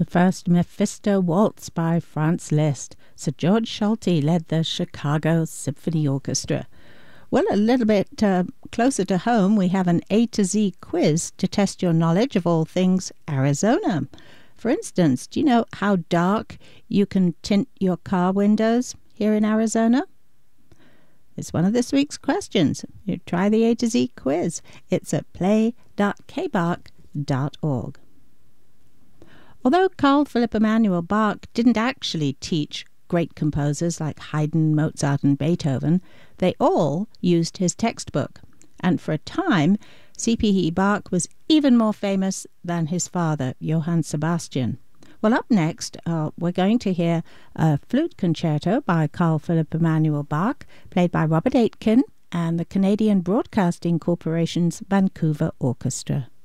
The first Mephisto Waltz by Franz Liszt. Sir George Solti led the Chicago Symphony Orchestra. Well, a little bit closer to home, we have an A to Z quiz to test your knowledge of all things Arizona. For instance, do you know how dark you can tint your car windows here in Arizona? It's one of this week's questions. You try the A to Z quiz. It's at play.kbach.org. Although Carl Philipp Emanuel Bach didn't actually teach great composers like Haydn, Mozart, and Beethoven, they all used his textbook. And for a time, C.P.E. Bach was even more famous than his father, Johann Sebastian. Well, up next, we're going to hear a flute concerto by Carl Philipp Emanuel Bach, played by Robert Aitken and the Canadian Broadcasting Corporation's Vancouver Orchestra.